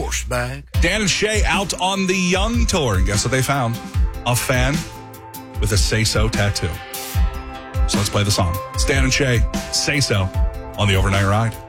horseback. Dan and Shay out on the Young Tour. And guess what they found? A fan with a Say So tattoo. So let's play the song. It's Dan and Shay, Say So, on the Overnight Ride.